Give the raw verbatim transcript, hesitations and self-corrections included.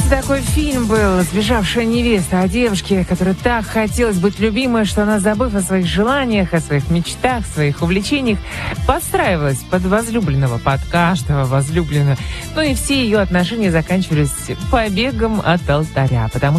Такой фильм был «Сбежавшая невеста» о девушке, которой так хотелось быть любимой, что она, забыв о своих желаниях, о своих мечтах, своих увлечениях, подстраивалась под возлюбленного, под каждого возлюбленного. Ну и все ее отношения заканчивались побегом от алтаря, потому